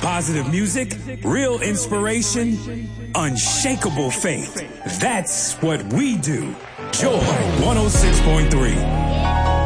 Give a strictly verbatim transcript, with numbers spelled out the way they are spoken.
Positive music, real inspiration, unshakable faith. That's what we do. Joy one oh six point three.